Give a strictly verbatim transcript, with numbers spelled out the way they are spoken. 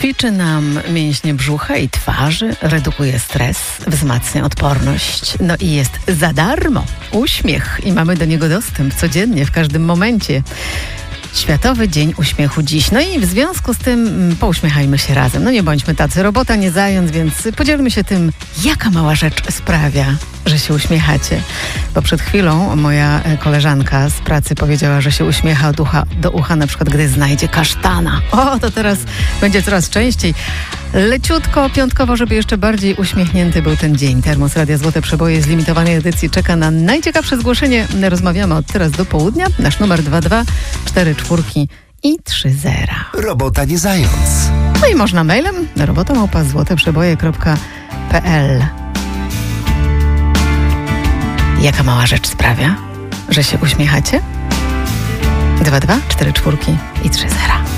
Ćwiczy nam mięśnie brzucha i twarzy, redukuje stres, wzmacnia odporność. No i jest za darmo. Uśmiech i mamy do niego dostęp codziennie, w każdym momencie. Światowy Dzień Uśmiechu dziś. No i w związku z tym pouśmiechajmy się razem. No nie bądźmy tacy, robota nie zając, więc podzielmy się tym, jaka mała rzecz sprawia, że się uśmiechacie. Bo przed chwilą moja koleżanka z pracy powiedziała, że się uśmiecha od ucha do ucha, na przykład gdy znajdzie kasztana. O, to teraz będzie coraz częściej. Leciutko, piątkowo, żeby jeszcze bardziej uśmiechnięty był ten dzień. Termos Radia Złote Przeboje z limitowanej edycji czeka na najciekawsze zgłoszenie. Rozmawiamy od teraz do południa. Nasz numer dwa dwa cztery czwórki i trzy zera. Robota nie zając. No i można mailem na robota małpa złote przeboje kropka p l. Jaka mała rzecz sprawia, że się uśmiechacie? dwa dwa cztery czwórki i trzy zera.